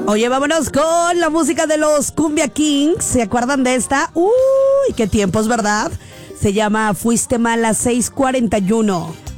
Oye, vámonos con la música de los Cumbia Kings. ¿Se acuerdan de esta? Uy, qué tiempos, ¿verdad? Se llama Fuiste Mala 641.